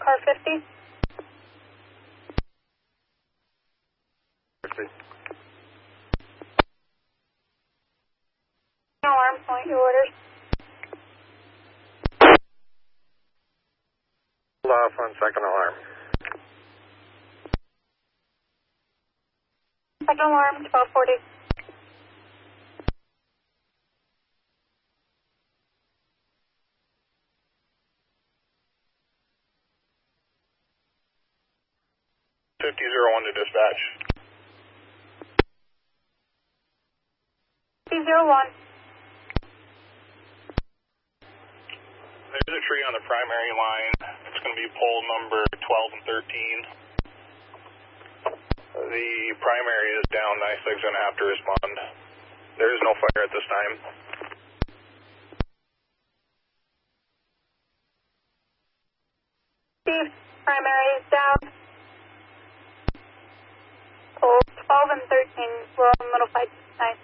car 50. 50. Alarm, point your orders. Hold off on second alarm. Second alarm, 1240. $50-01 to dispatch. 301. There's a tree on the primary line. It's going to be pole number 12 and 13. The primary is down. NYSEG's going to have to respond. There is no fire at this time. Steve, primary is down. Pole 12 and 13, we're all notified. Nice.